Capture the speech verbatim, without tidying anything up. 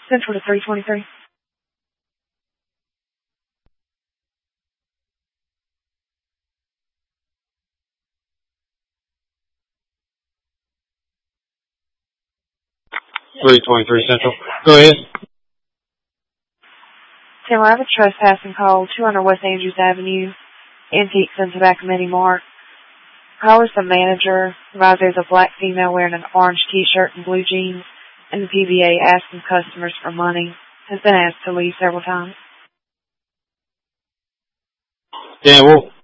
Central to three twenty-three. three twenty-three Central. Go ahead. Tim, I have a trespassing call, two hundred West Andrews Avenue, Antiques and Tobacco Mini Mart. Caller's the manager. Arrived there's a black female wearing an orange T-shirt and blue jeans, and the P B A asking customers for money. Has been asked to leave several times. Yeah, well,